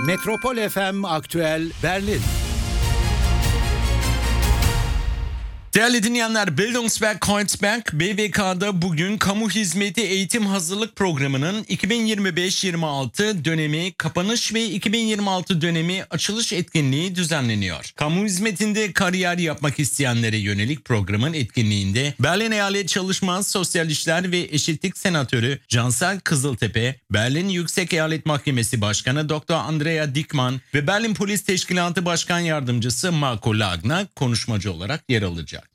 Metropol FM Aktüel Berlin. Değerli dinleyenler, Bildungswerk Kreuzberg BWK'da bugün Kamu Hizmeti Eğitim Hazırlık Programı'nın 2025-26 dönemi kapanış ve 2026 dönemi açılış etkinliği düzenleniyor. Kamu hizmetinde kariyer yapmak isteyenlere yönelik programın etkinliğinde Berlin Eyalet Çalışma, Sosyal İşler ve Eşitlik Senatörü Cansel Kızıltepe, Berlin Yüksek Eyalet Mahkemesi Başkanı Dr. Andrea Dickmann ve Berlin Polis Teşkilatı Başkan Yardımcısı Marco Lagner konuşmacı olarak yer alacak.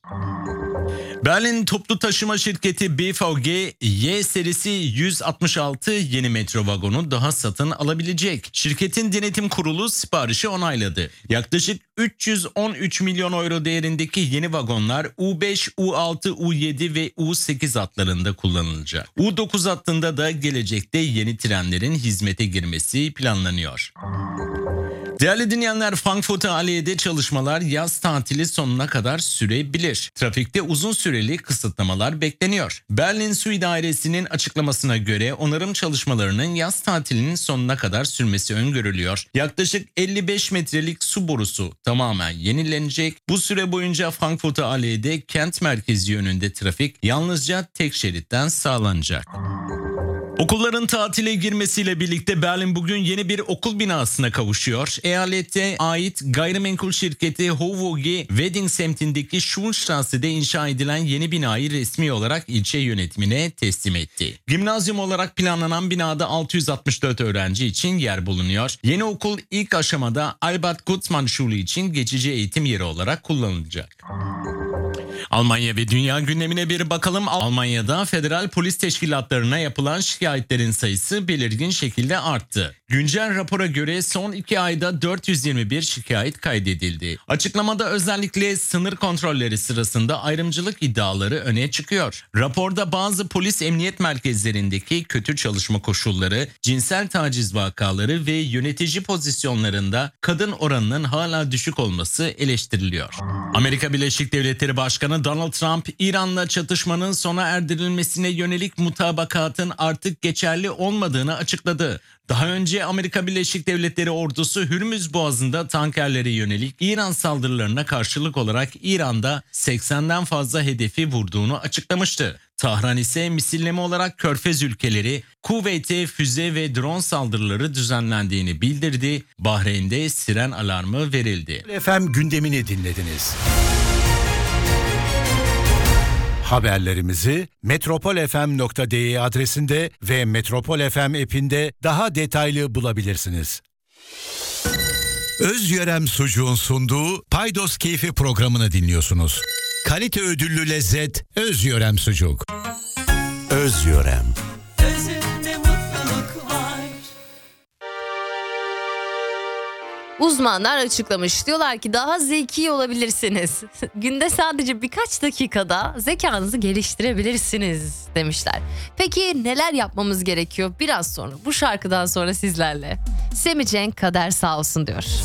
Berlin toplu taşıma şirketi BVG, Y serisi 166 yeni metro vagonu daha satın alabilecek. Şirketin denetim kurulu siparişi onayladı. Yaklaşık 313 milyon euro değerindeki yeni vagonlar U5, U6, U7 ve U8 hatlarında kullanılacak. U9 hattında da gelecekte yeni trenlerin hizmete girmesi planlanıyor. Değerli dinleyenler, Frankfurter Allei'de çalışmalar yaz tatili sonuna kadar sürebilir. Trafikte uzun süreli kısıtlamalar bekleniyor. Berlin Su İdaresi'nin açıklamasına göre onarım çalışmalarının yaz tatilinin sonuna kadar sürmesi öngörülüyor. Yaklaşık 55 metrelik su borusu tamamen yenilenecek. Bu süre boyunca Frankfurter Allei'de kent merkezi yönünde trafik yalnızca tek şeritten sağlanacak. Okulların tatile girmesiyle birlikte Berlin bugün yeni bir okul binasına kavuşuyor. Eyalete ait gayrimenkul şirketi HOVG Wedding semtindeki Schulstrasse'de inşa edilen yeni binayı resmi olarak ilçe yönetimine teslim etti. Gimnazyum olarak planlanan binada 664 öğrenci için yer bulunuyor. Yeni okul ilk aşamada Albert Gutmann Schule için geçici eğitim yeri olarak kullanılacak. Almanya ve dünya gündemine bir bakalım. Almanya'da federal polis teşkilatlarına yapılan şikayetlerin sayısı belirgin şekilde arttı. Güncel rapora göre son 2 ayda 421 şikayet kaydedildi. Açıklamada özellikle sınır kontrolleri sırasında ayrımcılık iddiaları öne çıkıyor. Raporda bazı polis emniyet merkezlerindeki kötü çalışma koşulları, cinsel taciz vakaları ve yönetici pozisyonlarında kadın oranının hala düşük olması eleştiriliyor. Amerika Birleşik Devletleri Başkanı Donald Trump, İran'la çatışmanın sona erdirilmesine yönelik mutabakatın artık geçerli olmadığını açıkladı. Daha önce Amerika Birleşik Devletleri ordusu Hürmüz Boğazı'nda tankerlere yönelik İran saldırılarına karşılık olarak İran'da 80'den fazla hedefi vurduğunu açıklamıştı. Tahran ise misilleme olarak Körfez ülkeleri Kuveyt'e füze ve drone saldırıları düzenlendiğini bildirdi. Bahreyn'de siren alarmı verildi. FM gündemini dinlediniz. Haberlerimizi metropolfm.de adresinde ve Metropol FM app'inde daha detaylı bulabilirsiniz. Özyörem Sucuğun sunduğu Paydos Keyfi programını dinliyorsunuz. Kalite ödüllü lezzet Özyörem Sucuk. Özyörem. Özünde mutluluk var. Uzmanlar açıklamış. Diyorlar ki daha zeki olabilirsiniz. Günde sadece birkaç dakikada zekanızı geliştirebilirsiniz demişler. Peki neler yapmamız gerekiyor? Biraz sonra, bu şarkıdan sonra sizlerle. Semih Cenk Kader sağ olsun diyor.